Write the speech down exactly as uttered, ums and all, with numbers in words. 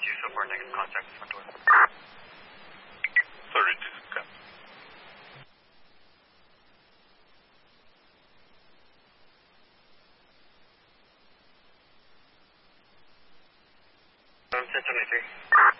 two so far, negative contact front door. thirty-two, okay. Um, ten seventy-three.